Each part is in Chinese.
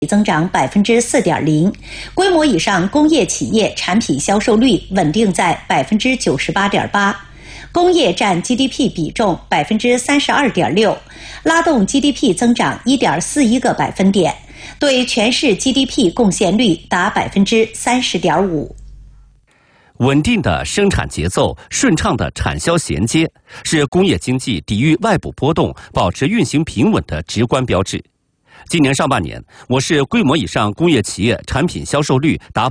增长4.0%，规模以上工业企业产品销售率稳定在98.8%，工业占 GDP 比重32.6%，拉动 GDP 增长1.41个百分点，对全市 GDP 贡献率达30.5%。 稳定的生产节奏、顺畅的产销衔接，是工业经济抵御外部波动、保持运行平稳的直观标志。今年上半年，我市规模以上工业企业产品销售率达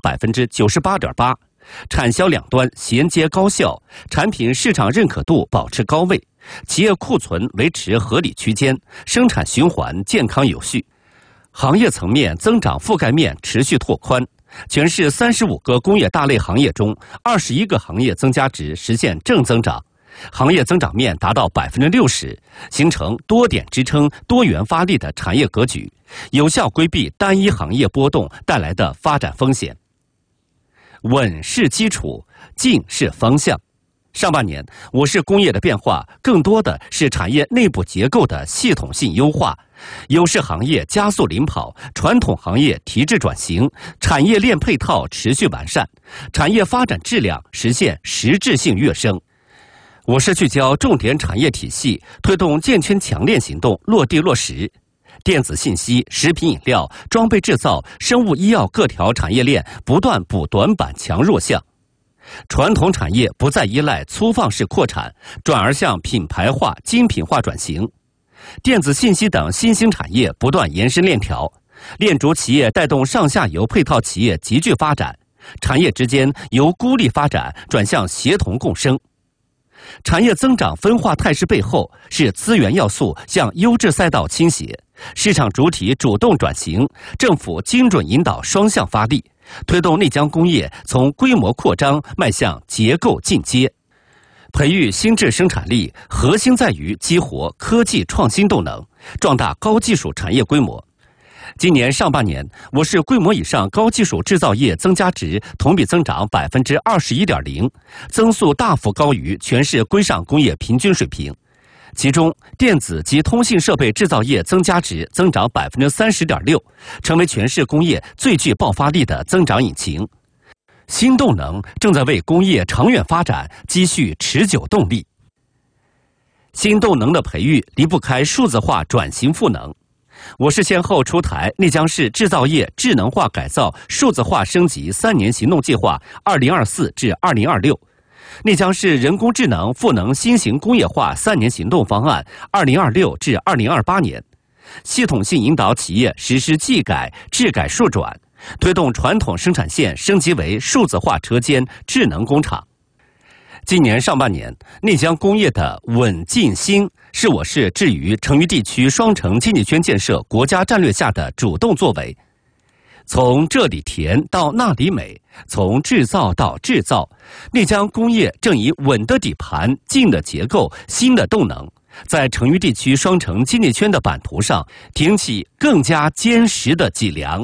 98.8%，产销两端衔接高效，产品市场认可度保持高位，企业库存维持合理区间，生产循环健康有序。行业层面增长覆盖面持续拓宽，全市35个工业大类行业中，21个行业增加值实现正增长，行业增长面达到60%，形成多点支撑、多元发力的产业格局，有效规避单一行业波动带来的发展风险。稳是基础，进是方向。上半年，我市工业的变化更多的是产业内部结构的系统性优化，优势行业加速领跑，传统行业提质转型，产业链配套持续完善，产业发展质量实现实质性跃升。我市聚焦重点产业体系，推动建圈强链行动落地落实。电子信息、食品饮料、装备制造、生物医药各条产业链不断补短板强弱项。传统产业不再依赖粗放式扩产，转而向品牌化、精品化转型。电子信息等新兴产业不断延伸链条，链主企业带动上下游配套企业集聚发展，产业之间由孤立发展转向协同共生。产业增长分化态势背后，是资源要素向优质赛道倾斜，市场主体主动转型，政府精准引导双向发力，推动内江工业从规模扩张迈向结构进阶。培育新质生产力，核心在于激活科技创新动能，壮大高技术产业规模。今年上半年，我市规模以上高技术制造业增加值同比增长21.0%，增速大幅高于全市规上工业平均水平。其中，电子及通信设备制造业增加值增长30.6%，成为全市工业最具爆发力的增长引擎。新动能正在为工业长远发展积蓄持久动力。新动能的培育离不开数字化转型赋能。我市先后出台内江市制造业智能化改造数字化升级3年行动计划2024至2026，内江市人工智能赋能新型工业化3年行动方案2026至2028年，系统性引导企业实施技改、智改数转，推动传统生产线升级为数字化车间、智能工厂。今年上半年，内江工业的稳进兴是我市置于成渝地区双城经济圈建设国家战略下的主动作为。从这里甜到那里美，从制造到制造，内江工业正以稳的底盘、进的结构、新的动能，在成渝地区双城经济圈的版图上挺起更加坚实的脊梁。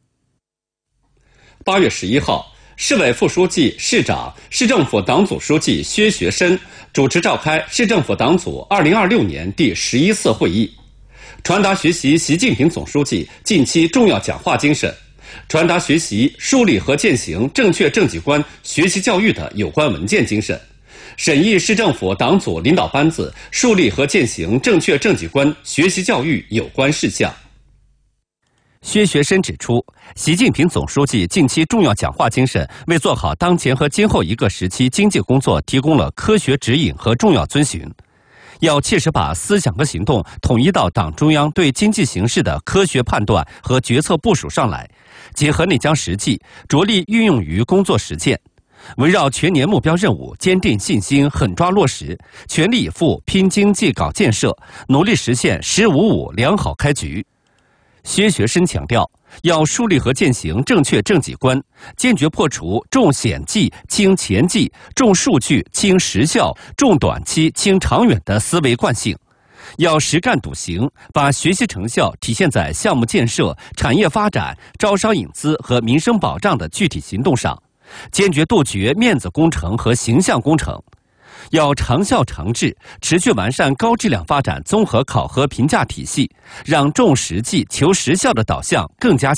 8月11号，市委副书记、市长、市政府党组书记薛学申主持召开市政府党组2026年第11次会议，传达学习习近平总书记近期重要讲话精神，传达学习树立和践行正确政绩观学习教育的有关文件精神，审议市政府党组领导班子树立和践行正确政绩观学习教育有关事项。 薛学申指出，习近平总书记近期重要讲话精神为做好当前和今后一个时期经济工作提供了科学指引和重要遵循，要切实把思想和行动统一到党中央对经济形势的科学判断和决策部署上来，结合内江实际，着力运用于工作实践，围绕全年目标任务坚定信心狠抓落实，全力以赴拼经济搞建设，努力实现“15+5”良好开局。薛学申强调，要树立和践行正确政绩观，坚决破除重显绩轻前绩、重数据轻实效、重短期轻长远的思维惯性，要实干笃行，把学习成效体现在项目建设、产业发展、招商引资和民生保障的具体行动上，坚决杜绝面子工程和形象工程。 要长效长治，持续完善高质量发展综合考核评价体系，让重实际求实效的导向更加